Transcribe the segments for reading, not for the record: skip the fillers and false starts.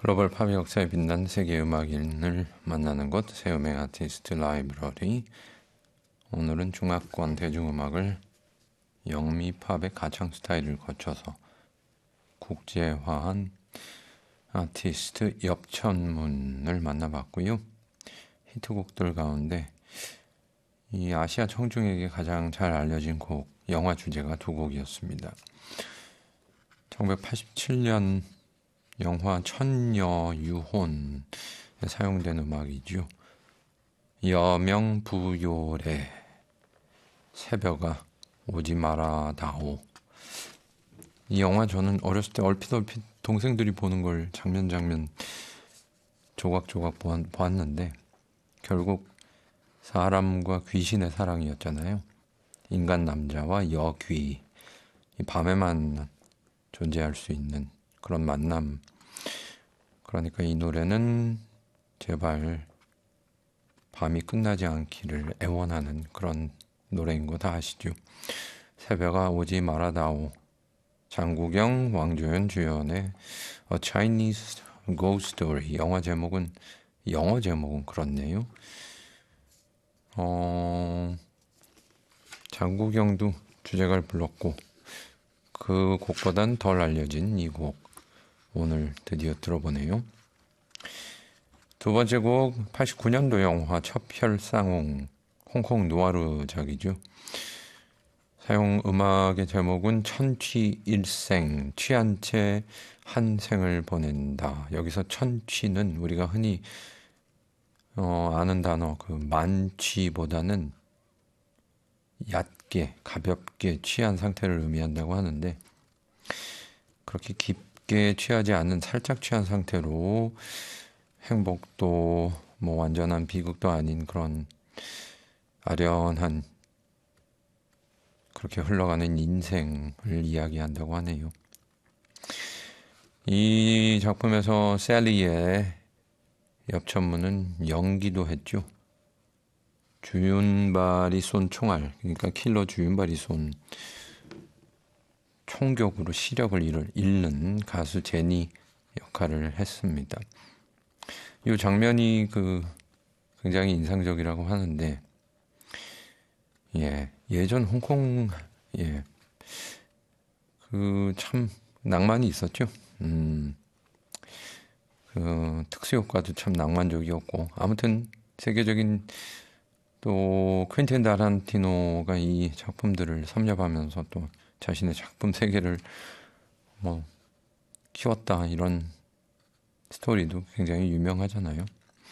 글로벌 팝 역사에 빛난 세계 음악인을 만나는 곳 세움의 아티스트 라이브러리. 오늘은 중화권 대중음악을 영미 팝의 가창 스타일을 거쳐서 국제화한 아티스트 엽천문을 만나봤고요. 히트곡들 가운데 이 아시아 청중에게 가장 잘 알려진 곡, 영화 주제가 두 곡이었습니다. 1987년 영화 천녀유혼에 사용된 음악이죠. 여명부요래 새벽아 오지 마라다오. 이 영화 저는 어렸을 때 얼핏 동생들이 보는 걸 장면 조각조각 보았는데 결국 사람과 귀신의 사랑이었잖아요. 인간 남자와 여귀, 이 밤에만 존재할 수 있는 그런 만남. 그러니까 이 노래는 제발 밤이 끝나지 않기를 애원하는 그런 노래인 거 다 아시죠? 새벽아 오지 말아다오. 장국영, 왕조연 주연의 A Chinese Ghost Story. 영어 제목은 그렇네요. 장국영도 주제가를 불렀고 그 곡보단 덜 알려진 이 곡 오늘 드디어 들어보네요. 두 번째 곡 89년도 영화 첩혈상홍, 홍콩 누아르작이죠. 사용 음악의 제목은 천취일생, 취한 채 한 생을 보낸다. 여기서 천취는 우리가 흔히 아는 단어 그 만취보다는 얕게 가볍게 취한 상태를 의미한다고 하는데 그렇게 깊게 취하지 않는 살짝 취한 상태로 행복도 뭐 완전한 비극도 아닌 그런 아련한 그렇게 흘러가는 인생을 이야기한다고 하네요. 이 작품에서 셀리의 엽천문은 연기도 했죠. 주윤발이 쏜 총알, 그러니까 킬러 주윤발이 쏜 총격으로 시력을 잃는 가수 제니 역할을 했습니다. 이 장면이 굉장히 인상적이라고 하는데, 예전 홍콩, 참 낭만이 있었죠. 특수 효과도 참 낭만적이었고, 아무튼 세계적인 또 퀸틴 타란티노가 이 작품들을 섭렵하면서 또 자신의 작품 세계를 키웠다 이런 스토리도 굉장히 유명하잖아요.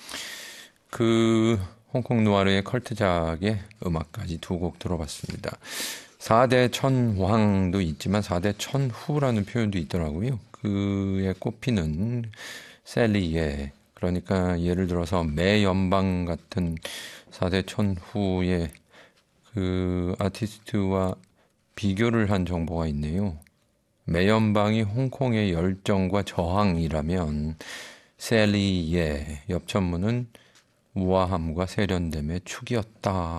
그 홍콩 누아르의 컬트작의 음악까지 두 곡 들어봤습니다. 4대 천황도 있지만 4대 천후라는 표현도 있더라고요. 그에 꼽히는 셀리예, 그러니까 예를 들어서 매연방 같은 4대 천후의 그 아티스트와 비교를 한 정보가 있네요. 매연방이 홍콩의 열정과 저항이라면 셀리의 엽천문은 우아함과 세련됨의 축이었다.